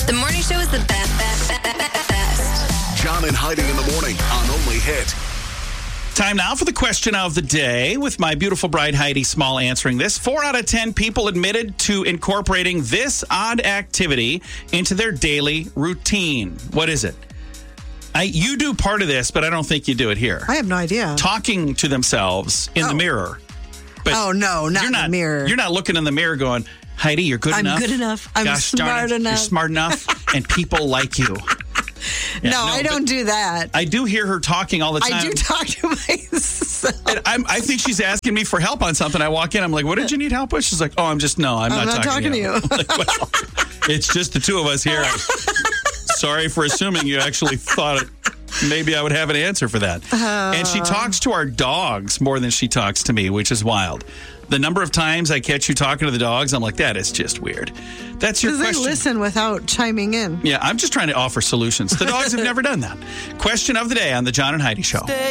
The morning show is the best. John and Heidi in the morning on Only Hit. Time now for the question of the day with my beautiful bride Heidi Small answering this. 4 out of 10 people admitted to incorporating this odd activity into their daily routine. What is it? You do part of this, but I don't think you do it here. I have no idea. Talking to themselves in the mirror. But no, not in the mirror. You're not looking in the mirror going, Heidi, you're good enough. I'm good enough. I'm smart enough. You're smart enough, and people like you. Yeah, no, I don't do that. I do hear her talking all the time. I do talk to myself. And I think she's asking me for help on something. I walk in, I'm like, what did you need help with? She's like, I'm not talking to you. Like, well, it's just the two of us here. Sorry for assuming you actually thought maybe I would have an answer for that. And she talks to our dogs more than she talks to me, which is wild. The number of times I catch you talking to the dogs, I'm like, that is just weird. That's your question. Because they listen without chiming in. Yeah, I'm just trying to offer solutions. The dogs have never done that. Question of the day on the John and Heidi Show.